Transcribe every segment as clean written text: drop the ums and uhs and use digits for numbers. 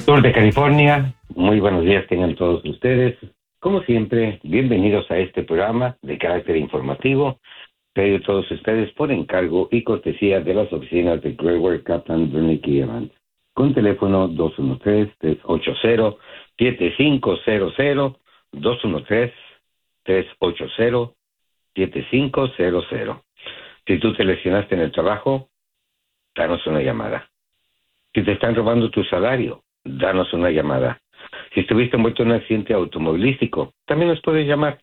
Sur de California, muy buenos días tengan todos ustedes. Como siempre, bienvenidos a este programa de carácter informativo, traído a todos ustedes por encargo y cortesía de las oficinas de Greyware, Kaplan, Bernick y Evans, con teléfono 213-380-7500, 213-380-7500. Si tú te lesionaste en el trabajo, danos una llamada. Si te están robando tu salario, danos una llamada. Si estuviste envuelto en un accidente automovilístico, también nos puedes llamar.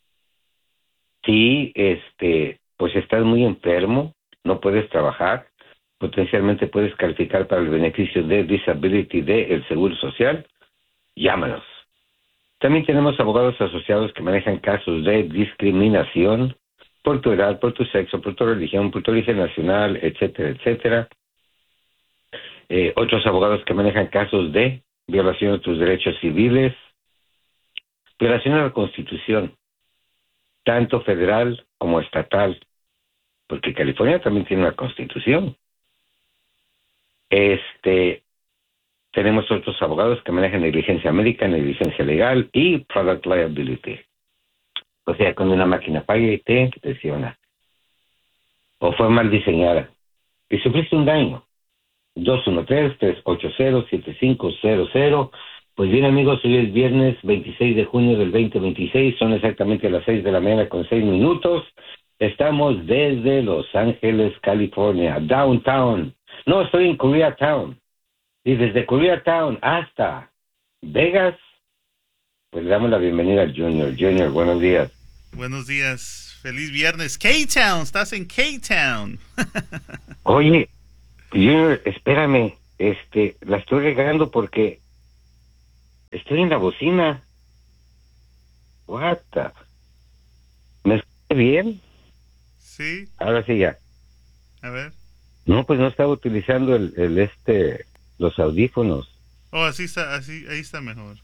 Si pues estás muy enfermo, no puedes trabajar, potencialmente puedes calificar para el beneficio de disability del Seguro Social, llámanos. También tenemos abogados asociados que manejan casos de discriminación por tu edad, por tu sexo, por tu religión, por tu origen nacional, etcétera, etcétera. Otros abogados que manejan casos de violación de tus derechos civiles, violación a la Constitución, tanto federal como estatal, porque California también tiene una Constitución. Tenemos otros abogados que manejan negligencia médica, negligencia legal y product liability. O sea, cuando una máquina falla y te lesiona, o fue mal diseñada y sufriste un daño. 213-380-7500. Pues bien, amigos, hoy es viernes 26 de junio del 2026, son exactamente las 6 de la mañana con 6 minutos. Estamos desde Los Ángeles, California, downtown. No, estoy en Koreatown. Y desde Koreatown hasta Vegas, pues le damos la bienvenida al Junior. Junior, buenos días. Buenos días, feliz viernes. K-Town, estás en K-Town. Oye, Junior, espérame, la estoy regando porque estoy en la bocina. What the... ¿Me escuché bien? Sí. Ahora sí ya. A ver. No, pues no estaba utilizando los audífonos. Oh, así está, ahí está mejor.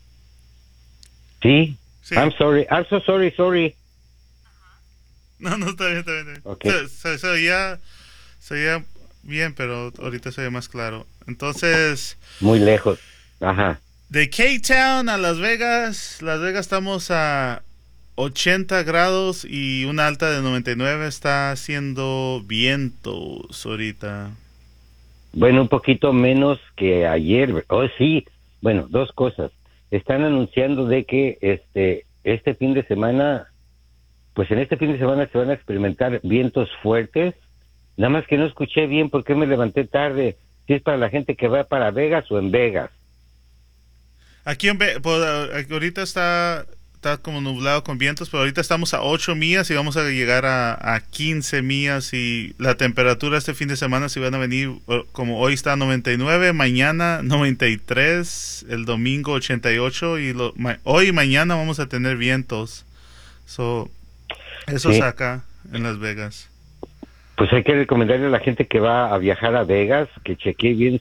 Sí. Sí. I'm sorry, I'm so sorry. No, está bien. Okay. Se oía bien, pero ahorita se oye más claro. Entonces... Muy lejos. Ajá. De K-Town a Las Vegas estamos a 80 grados y una alta de 99, está haciendo vientos ahorita. Bueno, un poquito menos que ayer. Oh, sí. Bueno, dos cosas. Están anunciando de que este fin de semana, pues en este fin de semana se van a experimentar vientos fuertes. Nada más que no escuché bien porque me levanté tarde. Si es para la gente que va para Vegas o en Vegas. Aquí ahorita está como nublado con vientos, pero ahorita estamos a 8 millas y vamos a llegar a 15 millas y la temperatura este fin de semana se van a venir, como hoy está 99, mañana 93, el domingo 88 y hoy y mañana vamos a tener vientos. Eso sí. Es acá en Las Vegas. Pues hay que recomendarle a la gente que va a viajar a Vegas que chequee bien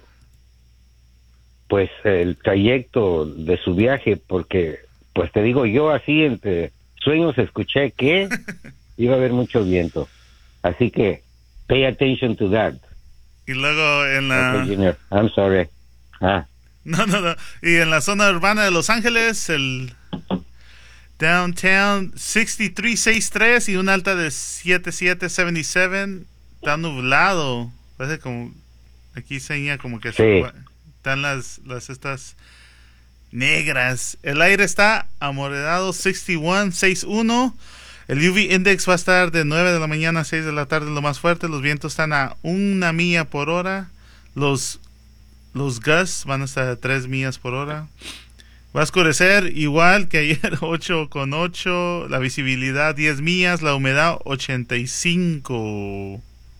el trayecto de su viaje, porque pues te digo, yo así entre sueños escuché que iba a haber mucho viento. Así que pay attention to that. Y luego en la... Okay, Junior, I'm sorry. No. Y en la zona urbana de Los Ángeles, el downtown 6363 y una alta de 7777, está nublado. Parece como... Aquí señala como que sí. Están las estas negras. El aire está amoredado 61. El UV index va a estar de 9 de la mañana a 6 de la tarde lo más fuerte. Los vientos están a 1 milla por hora. Los gusts van a estar a 3 millas por hora. Va a oscurecer igual que ayer, 8,8. La visibilidad 10 millas. La humedad 85.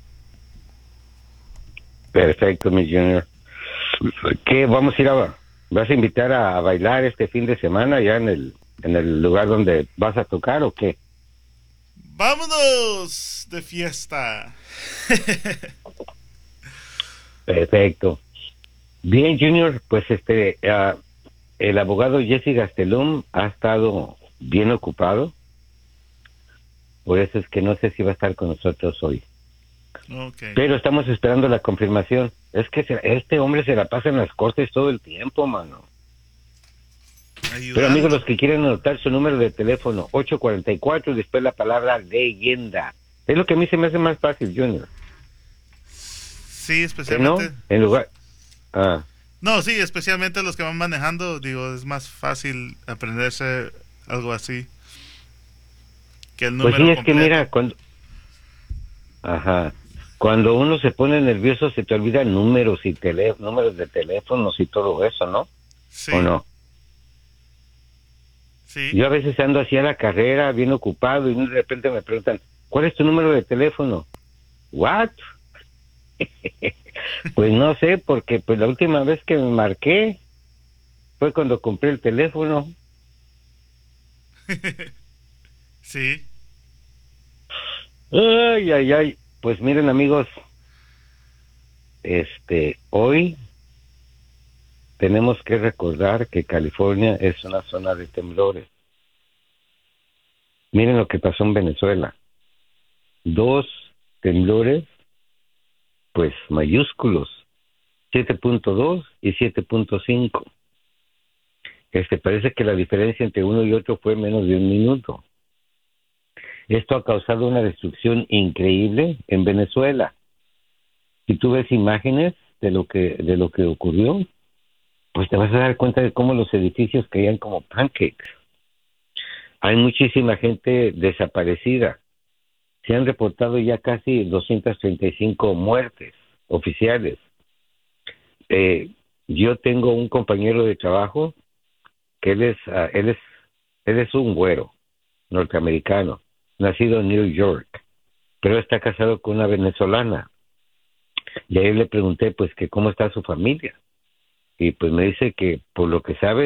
Perfecto, mi Junior. ¿Qué vamos a ir vas a invitar a bailar este fin de semana ya en el lugar donde vas a tocar o qué? ¡Vámonos de fiesta! Perfecto. Bien, Junior, pues el abogado Jesse Gastelum ha estado bien ocupado, por eso es que no sé si va a estar con nosotros hoy. Okay. Pero estamos esperando la confirmación. Es que este hombre se la pasa en las cortes todo el tiempo, mano. Pero amigos, Ayudando. los que quieren anotar su número de teléfono, 844 y después la palabra leyenda. Es lo que a mí se me hace más fácil, Junior. Sí, ¿Que no? especialmente. En lugar... Ah. No, sí, especialmente los que van manejando, digo, es más fácil aprenderse algo así que el Pues número sí, es que completo. mira, Ajá. Cuando uno se pone nervioso se te olvidan números y números de teléfonos y todo eso, ¿no? ¿O Sí, no? sí. Yo a veces ando así a la carrera, bien ocupado, y de repente me preguntan, ¿cuál es tu número de teléfono? ¿What? Pues no sé, porque pues la última vez que me marqué fue cuando compré el teléfono. Sí. Ay, ay, ay. Pues miren, amigos, hoy tenemos que recordar que California es una zona de temblores. Miren lo que pasó en Venezuela. 2 temblores, pues mayúsculos, 7.2 y 7.5. Parece que la diferencia entre uno y otro fue menos de un minuto. Esto ha causado una destrucción increíble en Venezuela. Si tú ves imágenes de lo que ocurrió, pues te vas a dar cuenta de cómo los edificios caían como pancakes. Hay muchísima gente desaparecida. Se han reportado ya casi 235 muertes oficiales. Yo tengo un compañero de trabajo que él es un güero norteamericano, nacido en New York, pero está casado con una venezolana. Y ahí le pregunté, pues, que cómo está su familia. Y pues me dice que por lo que sabe